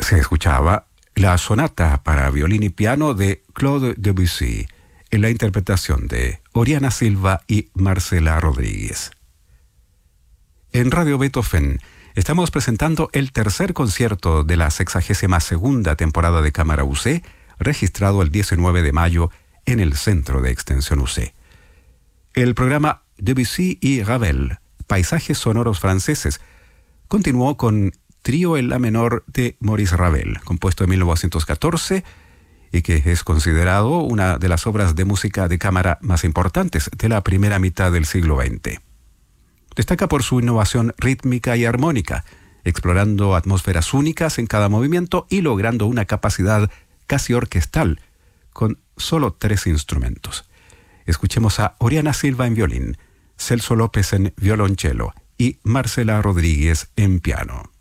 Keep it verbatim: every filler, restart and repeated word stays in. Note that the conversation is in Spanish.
Se escuchaba la sonata para violín y piano de Claude Debussy, en la interpretación de Oriana Silva y Marcela Rodríguez. En Radio Beethoven estamos presentando el tercer concierto de la sexagésima segunda temporada de Cámara U C, registrado el diecinueve de mayo en el Centro de Extensión U C. El programa Debussy y Ravel, Paisajes Sonoros Franceses, continuó con Trío en la menor de Maurice Ravel, compuesto en mil novecientos catorce y que es considerado una de las obras de música de cámara más importantes de la primera mitad del siglo veinte. Destaca por su innovación rítmica y armónica, explorando atmósferas únicas en cada movimiento y logrando una capacidad casi orquestal, con solo tres instrumentos. Escuchemos a Oriana Silva en violín, Celso López en violonchelo y Marcela Rodríguez en piano.